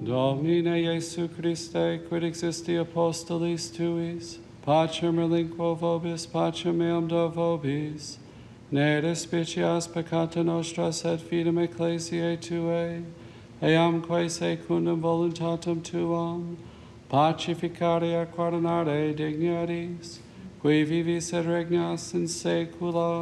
Domine Iesu Christe, quid existi apostolis tuis, pacem relinquo vobis, pacem meam do vobis, ne despicias peccata nostra, sed fidem ecclesiae Tuae, eamque secundum voluntatem Tuam, pacificare ac ordinare dignities, qui vivis et regnas in saecula